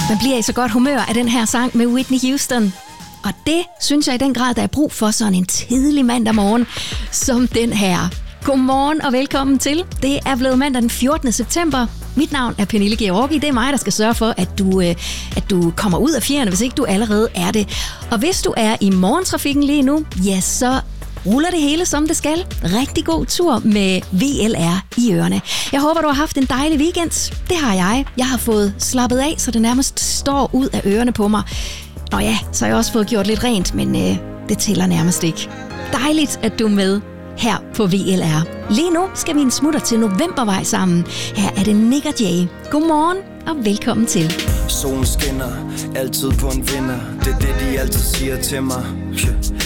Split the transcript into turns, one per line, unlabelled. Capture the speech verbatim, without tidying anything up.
Man bliver i så godt humør af den her sang med Whitney Houston. Og det synes jeg i den grad, der er brug for sådan en tidlig mandag morgen som den her. Godmorgen og velkommen til. Det er blevet mandag den fjortende september. Mit navn er Pernille Georgi. Det er mig, der skal sørge for, at du, øh, at du kommer ud af fjerne, hvis ikke du allerede er det. Og hvis du er i morgentrafikken lige nu, ja, så ruller det hele, som det skal. Rigtig god tur med V L R i ørerne. Jeg håber, du har haft en dejlig weekend. Det har jeg. Jeg har fået slappet af, så det nærmest står ud af ørerne på mig. Nå ja, så har jeg også fået gjort lidt rent, men øh, det tæller nærmest ikke. Dejligt, at du er med her på V L R. Lige nu skal vi en smutter til Novembervej sammen. Her er det Nick og Jay. Godmorgen og velkommen til.
Solen skinner, altid på en vinder. Det er det, de altid siger til mig.